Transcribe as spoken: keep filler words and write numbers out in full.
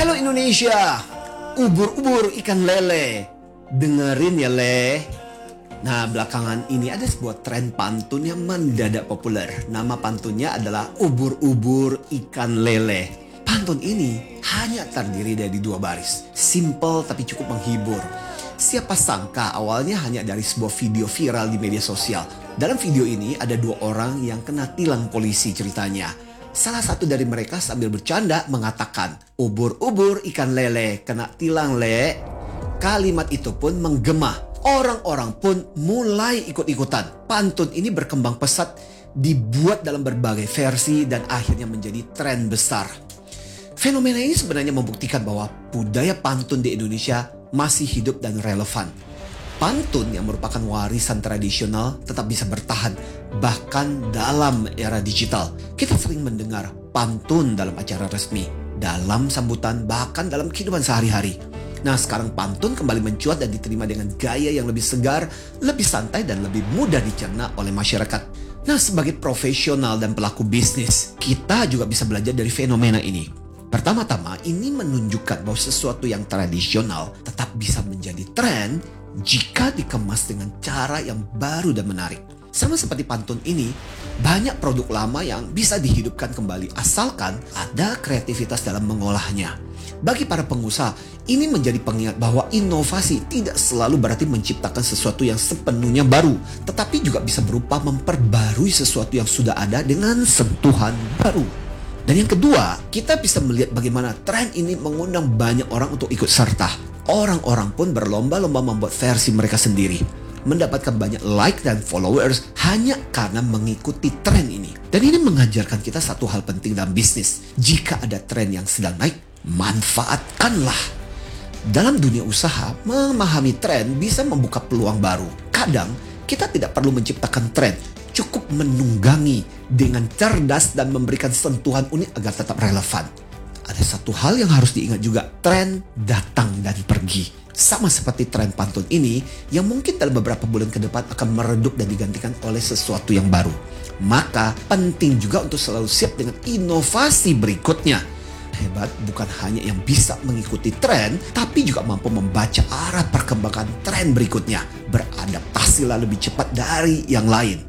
Halo Indonesia, ubur-ubur ikan lele. Dengerin ya le. Nah, belakangan ini ada sebuah tren pantun yang mendadak populer. Nama pantunnya adalah ubur-ubur ikan lele. Pantun ini hanya terdiri dari dua baris. Simple tapi cukup menghibur. Siapa sangka awalnya hanya dari sebuah video viral di media sosial. Dalam video ini ada dua orang yang kena tilang polisi ceritanya. Salah satu dari mereka sambil bercanda mengatakan, ubur-ubur ikan lele kena tilang le. Kalimat itu pun menggema. Orang-orang pun mulai ikut-ikutan. Pantun ini berkembang pesat, dibuat dalam berbagai versi dan akhirnya menjadi tren besar. Fenomena ini sebenarnya membuktikan bahwa budaya pantun di Indonesia masih hidup dan relevan. Pantun yang merupakan warisan tradisional tetap bisa bertahan bahkan dalam era digital. Kita sering mendengar pantun dalam acara resmi, dalam sambutan, bahkan dalam kehidupan sehari-hari. Nah, sekarang pantun kembali mencuat dan diterima dengan gaya yang lebih segar, lebih santai dan lebih mudah dicerna oleh masyarakat. Nah, sebagai profesional dan pelaku bisnis, kita juga bisa belajar dari fenomena ini. Pertama-tama, ini menunjukkan bahwa sesuatu yang tradisional tetap bisa menjadi tren jika dikemas dengan cara yang baru dan menarik. Sama seperti pantun ini, banyak produk lama yang bisa dihidupkan kembali asalkan ada kreativitas dalam mengolahnya. Bagi para pengusaha, ini menjadi pengingat bahwa inovasi tidak selalu berarti menciptakan sesuatu yang sepenuhnya baru, tetapi juga bisa berupa memperbarui sesuatu yang sudah ada dengan sentuhan baru. Dan yang kedua, kita bisa melihat bagaimana tren ini mengundang banyak orang untuk ikut serta. Orang-orang pun berlomba-lomba membuat versi mereka sendiri, mendapatkan banyak like dan followers hanya karena mengikuti tren ini. Dan ini mengajarkan kita satu hal penting dalam bisnis. Jika ada tren yang sedang naik, manfaatkanlah. Dalam dunia usaha, memahami tren bisa membuka peluang baru. Kadang, kita tidak perlu menciptakan tren, cukup menunggangi dengan cerdas dan memberikan sentuhan unik agar tetap relevan. Ada satu hal yang harus diingat juga, tren datang dan pergi. Sama seperti tren pantun ini yang mungkin dalam beberapa bulan ke depan akan meredup dan digantikan oleh sesuatu yang baru. Maka penting juga untuk selalu siap dengan inovasi berikutnya. Hebat bukan hanya yang bisa mengikuti tren, tapi juga mampu membaca arah perkembangan tren berikutnya. Beradaptasilah lebih cepat dari yang lain.